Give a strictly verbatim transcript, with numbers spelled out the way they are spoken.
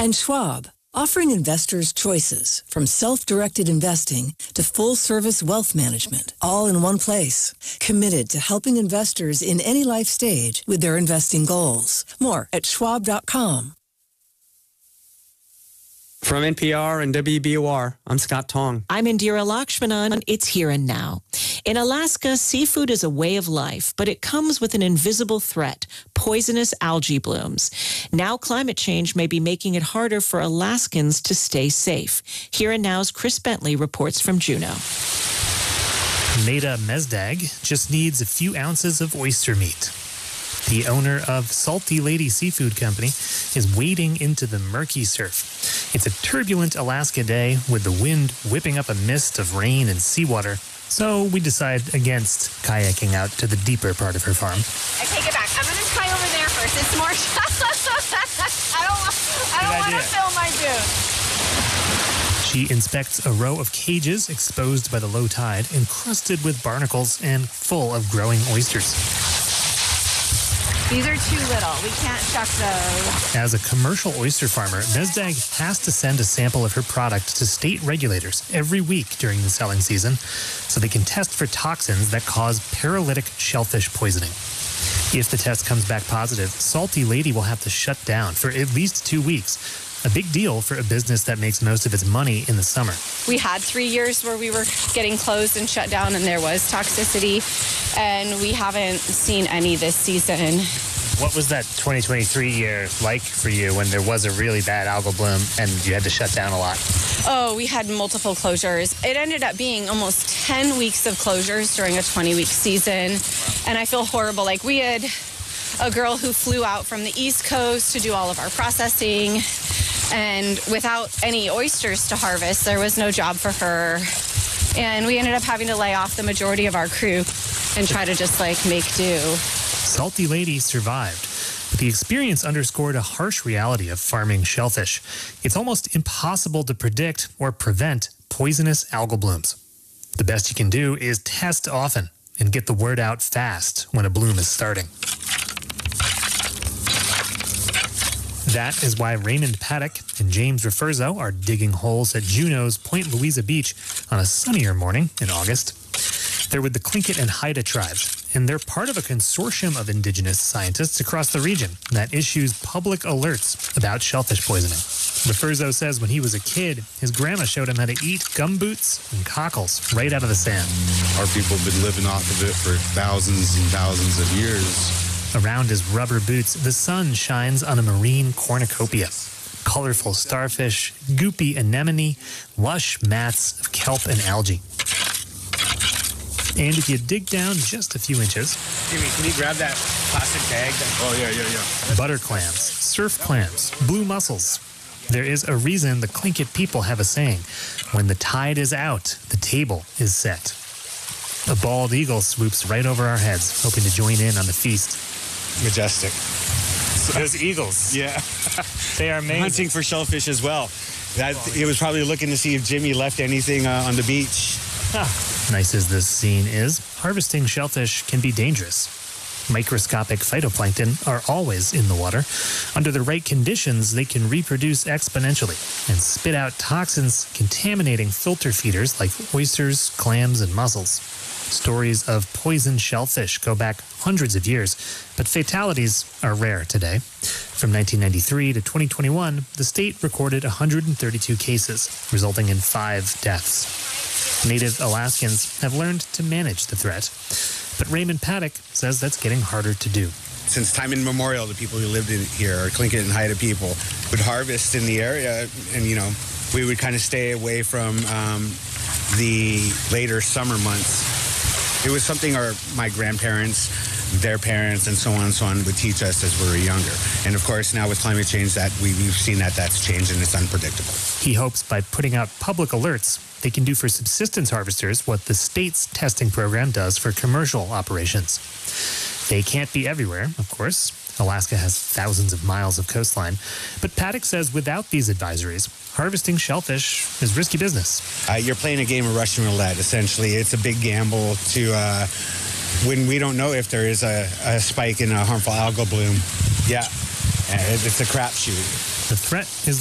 And Schwab, offering investors choices from self-directed investing to full-service wealth management, all in one place. Committed to helping investors in any life stage with their investing goals. More at schwab dot com. From N P R and W B O R, I'm Scott Tong. I'm Indira Lakshmanan. It's Here and Now. In Alaska, seafood is a way of life, but it comes with an invisible threat, poisonous algae blooms. Now climate change may be making it harder for Alaskans to stay safe. Here and Now's Chris Bentley reports from Juneau. Neda Mezdag just needs a few ounces of oyster meat. The owner of Salty Lady Seafood Company is wading into the murky surf. It's a turbulent Alaska day with the wind whipping up a mist of rain and seawater. So we decide against kayaking out to the deeper part of her farm. I take it back. I'm going to try over there first. It's more... I don't, I don't want to fill my boot. She inspects a row of cages exposed by the low tide, encrusted with barnacles and full of growing oysters. These are too little. We can't shuck those. As a commercial oyster farmer, Mezdag has to send a sample of her product to state regulators every week during the selling season so they can test for toxins that cause paralytic shellfish poisoning. If the test comes back positive, Salty Lady will have to shut down for at least two weeks. A big deal for a business that makes most of its money in the summer. We had three years where we were getting closed and shut down and there was toxicity, and we haven't seen any this season. What was that twenty twenty-three year like for you when there was a really bad algal bloom and you had to shut down a lot? Oh, we had multiple closures. It ended up being almost ten weeks of closures during a twenty-week season, and I feel horrible. Like, we had a girl who flew out from the East Coast to do all of our processing, and without any oysters to harvest, there was no job for her. And we ended up having to lay off the majority of our crew and try to just, like, make do. Salty Lady survived, but the experience underscored a harsh reality of farming shellfish. It's almost impossible to predict or prevent poisonous algal blooms. The best you can do is test often and get the word out fast when a bloom is starting. That is why Raymond Paddock and James Referzo are digging holes at Juneau's Point Louisa Beach on a sunnier morning in August. They're with the Tlingit and Haida tribes, and they're part of a consortium of indigenous scientists across the region that issues public alerts about shellfish poisoning. Referzo says when he was a kid, his grandma showed him how to eat gumboots and cockles right out of the sand. Our people have been living off of it for thousands and thousands of years. Around his rubber boots, the sun shines on a marine cornucopia. Colorful starfish, goopy anemone, lush mats of kelp and algae. And if you dig down just a few inches... Jimmy, can you grab that plastic bag? Oh, yeah, yeah, yeah. Butter clams, surf clams, blue mussels. There is a reason the Tlingit people have a saying, when the tide is out, the table is set. A bald eagle swoops right over our heads, hoping to join in on the feast. Majestic. Those eagles. Yeah. They are amazing. Hunting for shellfish as well. That, he was probably looking to see if Jimmy left anything uh, on the beach. Ah. Nice as this scene is, harvesting shellfish can be dangerous. Microscopic phytoplankton are always in the water. Under the right conditions, they can reproduce exponentially and spit out toxins contaminating filter feeders like oysters, clams, and mussels. Stories of poisoned shellfish go back hundreds of years, but fatalities are rare today. From nineteen ninety-three to twenty twenty-one, the state recorded one hundred thirty-two cases, resulting in five deaths. Native Alaskans have learned to manage the threat, but Raymond Paddock says that's getting harder to do. Since time immemorial, the people who lived in here, or Tlingit and Haida people, would harvest in the area, and, you know, we would kind of stay away from um, the later summer months. It was something our my grandparents, their parents, and so on and so on would teach us as we were younger. And of course, now with climate change, that we, we've seen that that's changed and it's unpredictable. He hopes by putting out public alerts, they can do for subsistence harvesters what the state's testing program does for commercial operations. They can't be everywhere, of course. Alaska has thousands of miles of coastline. But Paddock says without these advisories, harvesting shellfish is risky business. Uh, you're playing a game of Russian roulette, essentially. It's a big gamble to uh, when we don't know if there is a, a spike in a harmful algal bloom. Yeah, it's a crapshoot. The threat is